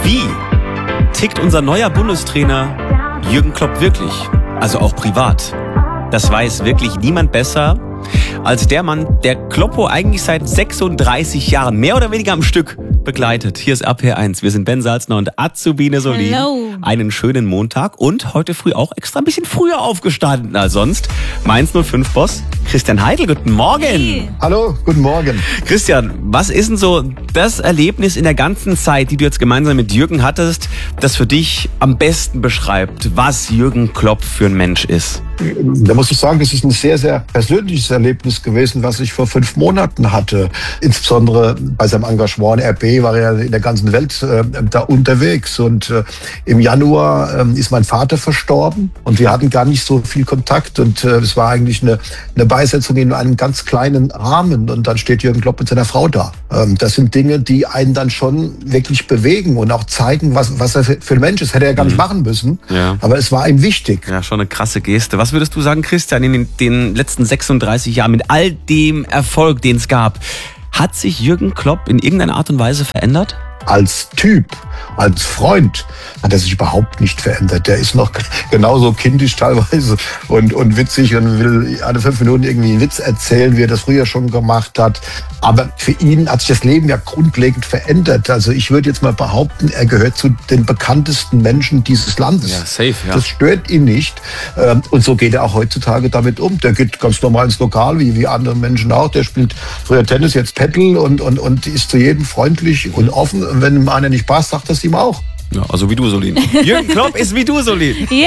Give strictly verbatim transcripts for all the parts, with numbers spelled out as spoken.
Wie tickt unser neuer Bundestrainer Jürgen Klopp wirklich? Also auch privat. Das weiß wirklich niemand besser als der Mann, der Kloppo eigentlich seit sechsunddreißig Jahren mehr oder weniger am Stück begleitet. Hier ist R P R eins. Wir sind Ben Salzner und Azubine Solin. Hello. Einen schönen Montag und heute früh auch extra ein bisschen früher aufgestanden als sonst. Mainz null fünf Boss Christian Heidel, guten Morgen. Hey. Hallo, guten Morgen. Christian, was ist denn so das Erlebnis in der ganzen Zeit, die du jetzt gemeinsam mit Jürgen hattest, das für dich am besten beschreibt, was Jürgen Klopp für ein Mensch ist? Da muss ich sagen, das ist ein sehr, sehr persönliches Erlebnis gewesen, was ich vor fünf Monaten hatte. Insbesondere bei seinem Engagement in R B war er in der ganzen Welt äh, da unterwegs. Und äh, im Januar äh, ist mein Vater verstorben und wir hatten gar nicht so viel Kontakt. Und äh, es war eigentlich eine, eine Beisetzung in einem ganz kleinen Rahmen. Und dann steht Jürgen Klopp mit seiner Frau da. Ähm, das sind Dinge, die einen dann schon wirklich bewegen und auch zeigen, was, was er für, für ein Mensch ist. Hätte er gar nicht machen müssen. Ja. Aber es war ihm wichtig. Ja, schon eine krasse Geste. Was würdest du sagen, Christian, in den, den letzten sechsunddreißig Jahren mit all dem Erfolg, den es gab, hat sich Jürgen Klopp in irgendeiner Art und Weise verändert? Als Typ, als Freund hat er sich überhaupt nicht verändert. Der ist noch genauso kindisch teilweise und, und witzig und will alle fünf Minuten irgendwie einen Witz erzählen, wie er das früher schon gemacht hat. Aber für ihn hat sich das Leben ja grundlegend verändert. Also ich würde jetzt mal behaupten, er gehört zu den bekanntesten Menschen dieses Landes. Ja, safe, ja. Das stört ihn nicht. Und so geht er auch heutzutage damit um. Der geht ganz normal ins Lokal, wie, wie andere Menschen auch. Der spielt früher Tennis, jetzt Paddle und, und, und ist zu jedem freundlich und offen. Und wenn ihm einer nicht passt, sagt das ihm auch. Ja, also wie du, Solin. Jürgen Klopp ist wie du, Solin. Yay!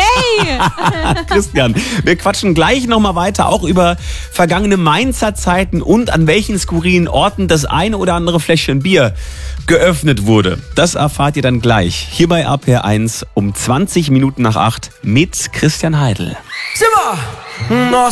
Christian, wir quatschen gleich nochmal weiter, auch über vergangene Mainzer Zeiten und an welchen skurrilen Orten das eine oder andere Fläschchen Bier geöffnet wurde. Das erfahrt ihr dann gleich hier bei R P R eins um zwanzig Minuten nach acht mit Christian Heidel. Simmer!